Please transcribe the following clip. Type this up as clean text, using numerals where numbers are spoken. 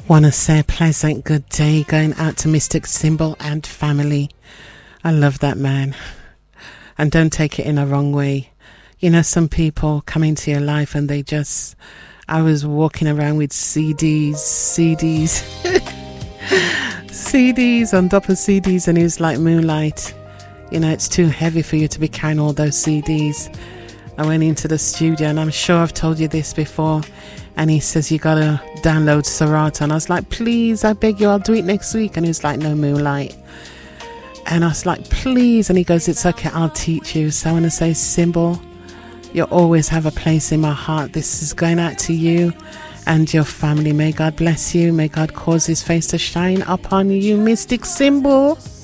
Want to say a pleasant good day going out to Mystic Symbol and family. I love that man. And don't take it in a wrong way. You know, some people come into your life and they just... I was walking around with CDs on top of CDs, and it was like moonlight. You know, it's too heavy for you to be carrying all those CDs. I went into the studio, and I'm sure I've told you this before, and he says, you gotta download Serato. And I was like, please, I beg you, I'll do it next week. And he was like, no moonlight. And I was like, please. And he goes, it's okay, I'll teach you. So I want to say, Symbol, you always have a place in my heart. This is going out to you and your family. May God bless you. May God cause his face to shine upon you, Mystic Symbol.